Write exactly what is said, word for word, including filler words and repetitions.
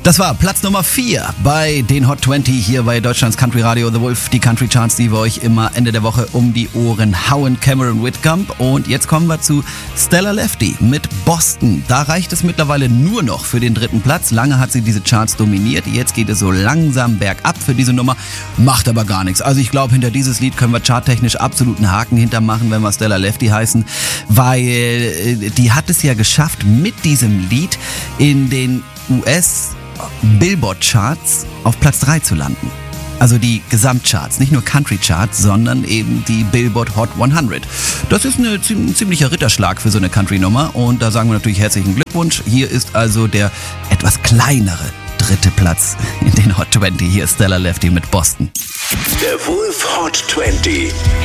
Das war Platz Nummer vier bei den Hot zwanzig hier bei Deutschlands Country Radio The Wolf. Die Country Charts, die wir euch immer Ende der Woche um die Ohren hauen. Cameron Whitcomb. Und jetzt kommen wir zu Stella Lefty mit Boston. Da reicht es mittlerweile nur noch für den dritten Platz. Lange hat sie diese Charts dominiert. Jetzt geht es so langsam bergab für diese Nummer. Macht aber gar nichts. Also ich glaube, hinter dieses Lied können wir charttechnisch absolut einen Haken hintermachen, wenn wir Stella Lefty heißen. Weil die hat es ja geschafft, mit diesem Lied in den U S Billboard-Charts auf Platz drei zu landen. Also die Gesamtcharts, nicht nur Country-Charts, sondern eben die Billboard Hot hundert. Das ist eine, ein ziemlicher Ritterschlag für so eine Country-Nummer und da sagen wir natürlich herzlichen Glückwunsch. Hier ist also der etwas kleinere dritte Platz in den Hot zwanzig. Hier ist Stella Lefty mit Boston. Der Wolf Hot zwanzig.